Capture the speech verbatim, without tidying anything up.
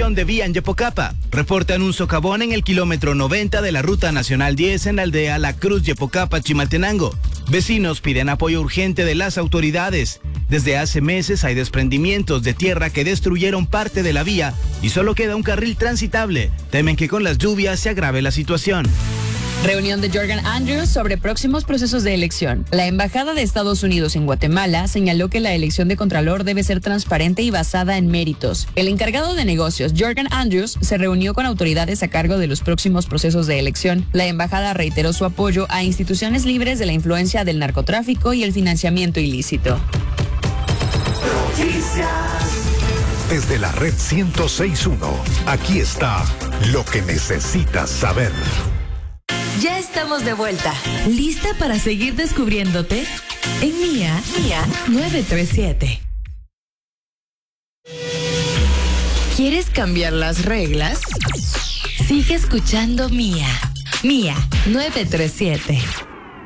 obstrucción de vía en Yepocapa. Reportan un socavón en el kilómetro noventa de la Ruta Nacional diez en la aldea La Cruz, Yepocapa, Chimaltenango. Vecinos piden apoyo urgente de las autoridades. Desde hace meses hay desprendimientos de tierra que destruyeron parte de la vía y solo queda un carril transitable. Temen que con las lluvias se agrave la situación. Reunión de Jordan Andrews sobre próximos procesos de elección. La Embajada de Estados Unidos en Guatemala señaló que la elección de Contralor debe ser transparente y basada en méritos. El encargado de negocios, Jordan Andrews, se reunió con autoridades a cargo de los próximos procesos de elección. La embajada reiteró su apoyo a instituciones libres de la influencia del narcotráfico y el financiamiento ilícito. Desde la red ciento seis punto uno, aquí está lo que necesitas saber. Ya estamos de vuelta. ¿Lista para seguir descubriéndote? En Mía, Mía nueve tres siete. ¿Quieres cambiar las reglas? Sigue escuchando Mía, Mía nueve tres siete.